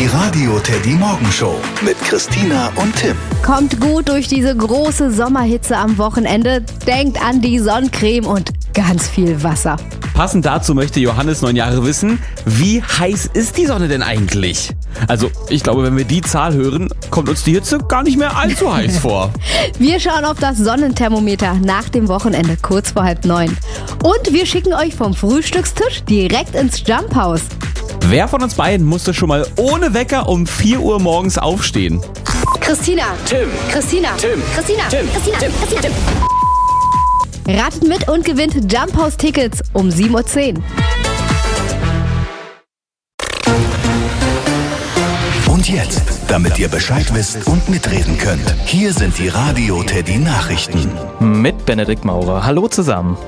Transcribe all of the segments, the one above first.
Die Radio Teddy Morgenshow mit Christina und Tim. Kommt gut durch diese große Sommerhitze am Wochenende. Denkt an die Sonnencreme und ganz viel Wasser. Passend dazu möchte Johannes 9 Jahre wissen, wie heiß ist die Sonne denn eigentlich? Also, ich glaube, wenn wir die Zahl hören, kommt uns die Hitze gar nicht mehr allzu heiß vor. Wir schauen auf das Sonnenthermometer nach dem Wochenende, kurz vor 8:30. Und wir schicken euch vom Frühstückstisch direkt ins Jumphaus. Wer von uns beiden musste schon mal ohne Wecker um 4 Uhr morgens aufstehen? Christina. Tim. Christina. Tim. Christina. Tim. Christina. Tim. Christina. Tim. Ratet mit und gewinnt Jumphaus-Tickets um 7:10 Uhr. Und jetzt, damit ihr Bescheid wisst und mitreden könnt, hier sind die Radio Teddy Nachrichten. Mit Benedikt Maurer. Hallo zusammen.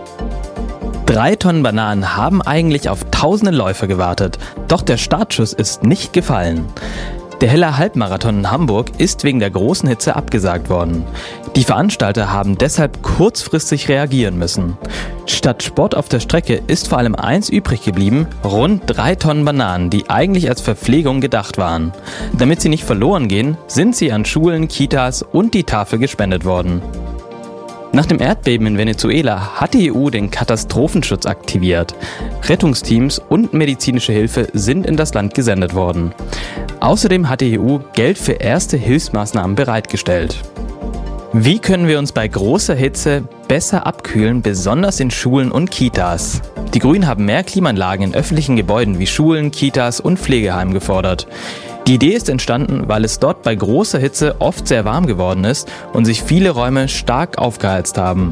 3 Tonnen Bananen haben eigentlich auf tausende Läufer gewartet, doch der Startschuss ist nicht gefallen. Der Heller Halbmarathon in Hamburg ist wegen der großen Hitze abgesagt worden. Die Veranstalter haben deshalb kurzfristig reagieren müssen. Statt Sport auf der Strecke ist vor allem eins übrig geblieben: rund 3 Tonnen Bananen, die eigentlich als Verpflegung gedacht waren. Damit sie nicht verloren gehen, sind sie an Schulen, Kitas und die Tafel gespendet worden. Nach dem Erdbeben in Venezuela hat die EU den Katastrophenschutz aktiviert. Rettungsteams und medizinische Hilfe sind in das Land gesendet worden. Außerdem hat die EU Geld für erste Hilfsmaßnahmen bereitgestellt. Wie können wir uns bei großer Hitze besser abkühlen, besonders in Schulen und Kitas? Die Grünen haben mehr Klimaanlagen in öffentlichen Gebäuden wie Schulen, Kitas und Pflegeheimen gefordert. Die Idee ist entstanden, weil es dort bei großer Hitze oft sehr warm geworden ist und sich viele Räume stark aufgeheizt haben.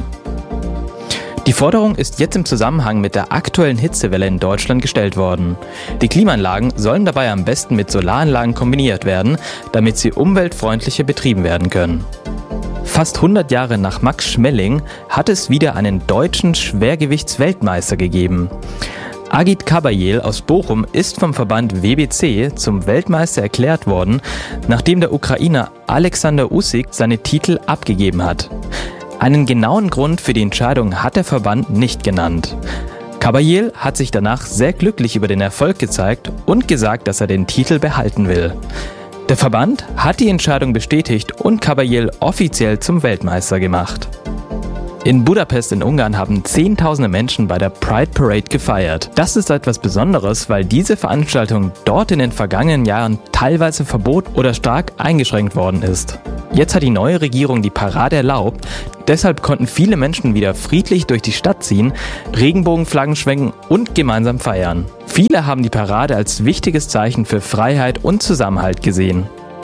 Die Forderung ist jetzt im Zusammenhang mit der aktuellen Hitzewelle in Deutschland gestellt worden. Die Klimaanlagen sollen dabei am besten mit Solaranlagen kombiniert werden, damit sie umweltfreundlicher betrieben werden können. Fast 100 Jahre nach Max Schmeling hat es wieder einen deutschen Schwergewichtsweltmeister gegeben. Agit Kabayel aus Bochum ist vom Verband WBC zum Weltmeister erklärt worden, nachdem der Ukrainer Alexander Usyk seine Titel abgegeben hat. Einen genauen Grund für die Entscheidung hat der Verband nicht genannt. Kabayel hat sich danach sehr glücklich über den Erfolg gezeigt und gesagt, dass er den Titel behalten will. Der Verband hat die Entscheidung bestätigt und Kabayel offiziell zum Weltmeister gemacht. In Budapest in Ungarn haben Zehntausende Menschen bei der Pride Parade gefeiert. Das ist etwas Besonderes, weil diese Veranstaltung dort in den vergangenen Jahren teilweise verboten oder stark eingeschränkt worden ist. Jetzt hat die neue Regierung die Parade erlaubt, deshalb konnten viele Menschen wieder friedlich durch die Stadt ziehen, Regenbogenflaggen schwenken und gemeinsam feiern. Viele haben die Parade als wichtiges Zeichen für Freiheit und Zusammenhalt gesehen.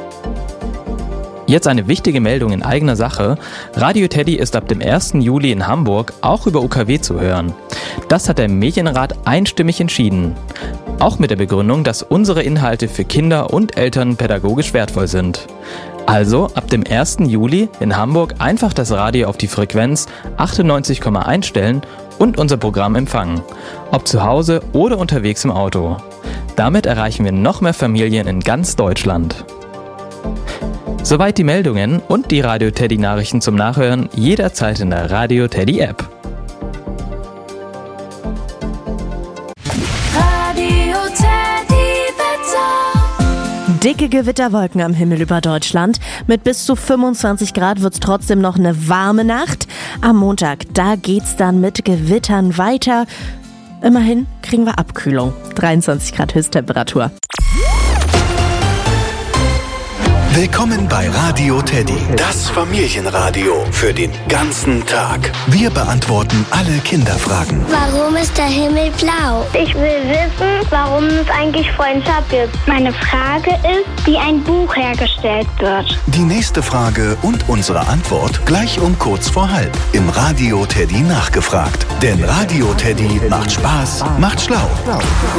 Jetzt eine wichtige Meldung in eigener Sache. Radio Teddy ist ab dem 1. Juli in Hamburg auch über UKW zu hören. Das hat der Medienrat einstimmig entschieden. Auch mit der Begründung, dass unsere Inhalte für Kinder und Eltern pädagogisch wertvoll sind. Also ab dem 1. Juli in Hamburg einfach das Radio auf die Frequenz 98,1 stellen und unser Programm empfangen. Ob zu Hause oder unterwegs im Auto. Damit erreichen wir noch mehr Familien in ganz Deutschland. Soweit die Meldungen und die Radio Teddy Nachrichten zum Nachhören jederzeit in der Radio Teddy App. Radio Teddy Wetter. Dicke Gewitterwolken am Himmel über Deutschland. Mit bis zu 25 Grad wird's trotzdem noch eine warme Nacht. Am Montag, da geht's dann mit Gewittern weiter. Immerhin kriegen wir Abkühlung. 23 Grad Höchsttemperatur. Willkommen bei Radio Teddy, das Familienradio für den ganzen Tag. Wir beantworten alle Kinderfragen. Warum ist der Himmel blau? Ich will wissen, warum es eigentlich Freundschaft gibt. Meine Frage ist, wie ein Buch hergestellt wird. Die nächste Frage und unsere Antwort gleich um kurz vor halb im Radio Teddy nachgefragt. Denn Radio Teddy macht Spaß, macht schlau.